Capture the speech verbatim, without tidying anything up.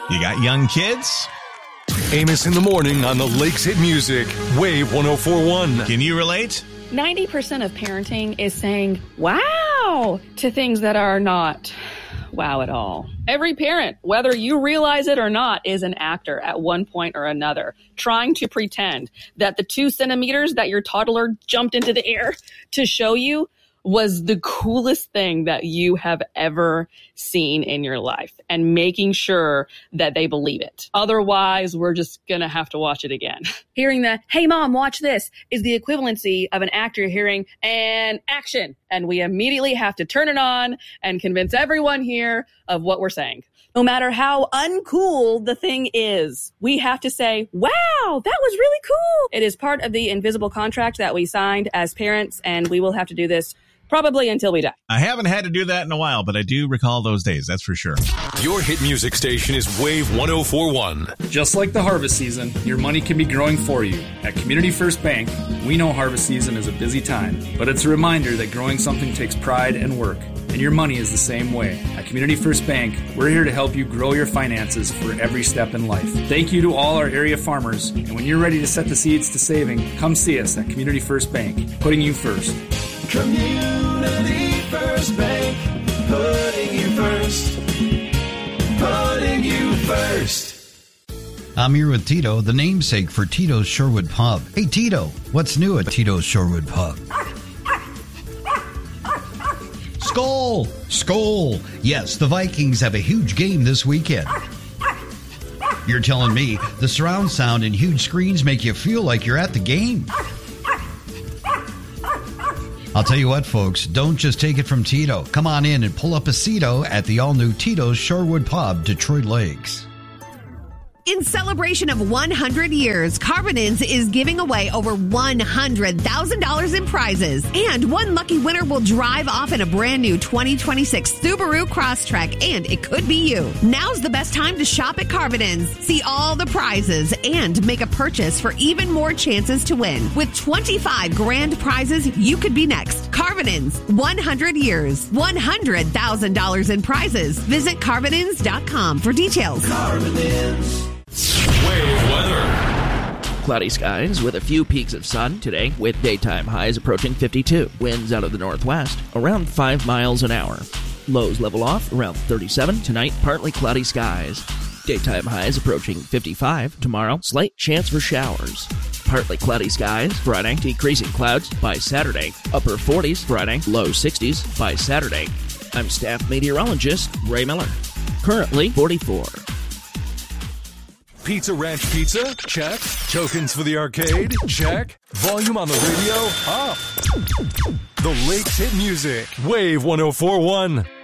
You got young kids? Amos in the morning on the Lakes Hit Music, Wave one oh four point one. Can you relate? ninety percent of parenting is saying, wow, to things that are not wow at all. Every parent, whether you realize it or not, is an actor at one point or another, trying to pretend that the two centimeters that your toddler jumped into the air to show you was the coolest thing that you have ever seen in your life, and making sure that they believe it. Otherwise, we're just going to have to watch it again. Hearing the, hey, mom, watch this, is the equivalency of an actor hearing, and action. And we immediately have to turn it on and convince everyone here of what we're saying. No matter how uncool the thing is, we have to say, wow, that was really cool. It is part of the invisible contract that we signed as parents, and we will have to do this probably until we die. I haven't had to do that in a while, but I do recall those days, that's for sure. Your hit music station is Wave one oh four point one. Just like the harvest season, your money can be growing for you. At Community First Bank, we know harvest season is a busy time, but it's a reminder that growing something takes pride and work. And your money is the same way. At Community First Bank, we're here to help you grow your finances for every step in life. Thank you to all our area farmers. And when you're ready to set the seeds to saving, come see us at Community First Bank, putting you first. Community First Bank, putting you first. Putting you first. I'm here with Tito, the namesake for Tito's Shorewood Pub. Hey, Tito, what's new at Tito's Shorewood Pub? Skol! Skol! Yes, the Vikings have a huge game this weekend. You're telling me the surround sound and huge screens make you feel like you're at the game? I'll tell you what, folks, don't just take it from Tito. Come on in and pull up a Cito at the all-new Tito's Shorewood Pub, Detroit Lakes. In celebration of one hundred years, Carbonins is giving away over one hundred thousand dollars in prizes. And one lucky winner will drive off in a brand new twenty twenty-six Subaru Crosstrek, and it could be you. Now's the best time to shop at Carbonins. See all the prizes and make a purchase for even more chances to win. With twenty-five grand prizes, you could be next. Carbonins, one hundred years, one hundred thousand dollars in prizes. Visit Carbonins dot com for details. Carbonins. Wave weather. Cloudy skies with a few peaks of sun today, with daytime highs approaching fifty-two. Winds out of the northwest, around five miles an hour. Lows level off around thirty-seven. Tonight, partly cloudy skies. Daytime highs approaching fifty-five. Tomorrow, slight chance for showers. Partly cloudy skies. Friday, decreasing clouds. By Saturday, upper forties. Friday, low sixties. By Saturday. I'm staff meteorologist Ray Miller. Currently forty-four. Pizza Ranch Pizza? Check. Tokens for the arcade? Check. Volume on the radio? Up. The Lakes Hit Music, Wave one oh four point one.